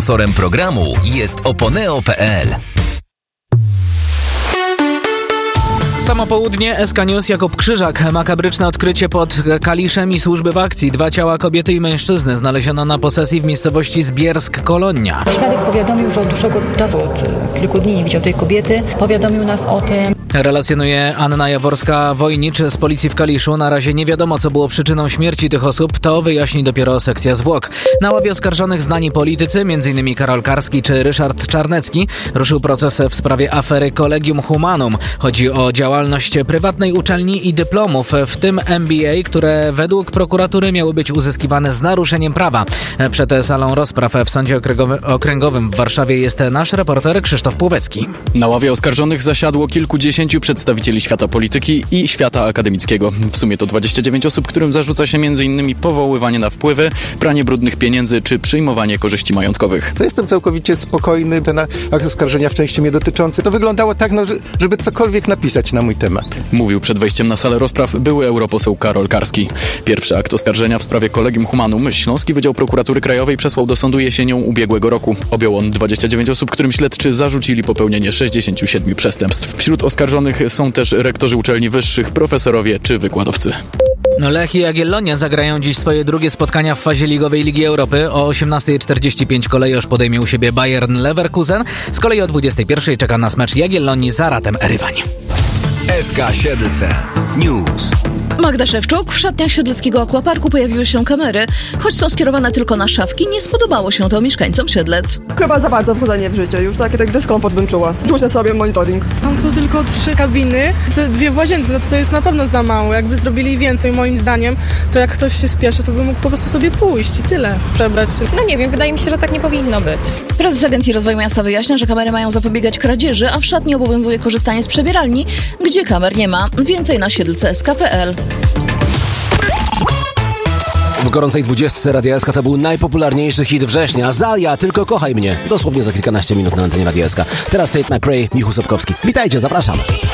Sponsorem programu jest Oponeo.pl. Samo południe, SK News, Jakub Krzyżak. Makabryczne odkrycie pod Kaliszem i służby w akcji. 2 ciała kobiety i mężczyzny znaleziono na posesji w miejscowości Zbiersk-Kolonia. Świadek powiadomił, że od dłuższego czasu, od kilku dni nie widział tej kobiety. Powiadomił nas o tym. Relacjonuje Anna Jaworska-Wojnicz z policji w Kaliszu. Na razie nie wiadomo, co było przyczyną śmierci tych osób. To wyjaśni dopiero sekcja zwłok. Na ławie oskarżonych znani politycy, m.in. Karol Karski czy Ryszard Czarnecki. Ruszył proces w sprawie afery Collegium Humanum. Chodzi o działalność prywatnej uczelni i dyplomów, w tym MBA, które według prokuratury miały być uzyskiwane z naruszeniem prawa. Przed salą rozpraw w Sądzie Okręgowym w Warszawie jest nasz reporter Krzysztof Płowecki. Na ławie oskarżonych zasiadło kilkudziesięciu przedstawicieli świata polityki i świata akademickiego. W sumie to 29 osób, którym zarzuca się m.in. powoływanie na wpływy, pranie brudnych pieniędzy czy przyjmowanie korzyści majątkowych. To jestem całkowicie spokojny. Ten akt oskarżenia w części mnie dotyczący. To wyglądało tak, żeby cokolwiek napisać na mój temat. Mówił przed wejściem na salę rozpraw były europoseł Karol Karski. Pierwszy akt oskarżenia w sprawie Collegium Humanum Śląski Wydział Prokuratury Krajowej przesłał do sądu jesienią ubiegłego roku. Objął on 29 osób, którym śledczy zarzucili popełnienie 67 przestępstw. Wśród oskarżonych są też rektorzy uczelni wyższych, profesorowie czy wykładowcy. Lech i Jagiellonia zagrają dziś swoje drugie spotkania w fazie ligowej Ligi Europy. O 18:45 kolejorz podejmie u siebie Bayern Leverkusen. Z kolei o 21:00 czeka nas mecz Jagiellonii z Aratem Erywań. SK Siedlce News. Magda Szewczuk. W szatniach siedleckiego akwaparku pojawiły się kamery. Choć są skierowane tylko na szafki, nie spodobało się to mieszkańcom Siedlec. Chyba za bardzo wchodzenie w życie. Już taki dyskomfort bym czuła. Czuć na sobie monitoring. Tam są tylko 3 kabiny, 2 w łazience, no to jest na pewno za mało. Jakby zrobili więcej, moim zdaniem, to jak ktoś się spieszy, to by mógł po prostu sobie pójść i tyle. Przebrać się. No nie wiem, wydaje mi się, że tak nie powinno być. Prezes Agencji Rozwoju Miasta wyjaśnia, że kamery mają zapobiegać kradzieży, a w szatni obowiązuje korzystanie z przebieralni, gdzie kamer nie ma. Więcej na siedlce.sk.pl. W gorącej 20 Radia SK to był najpopularniejszy hit września. Zalia, tylko kochaj mnie. Dosłownie za kilkanaście minut na antenie Radia SK. Teraz Tate McRae, Michu Sobkowski. Witajcie, zapraszam.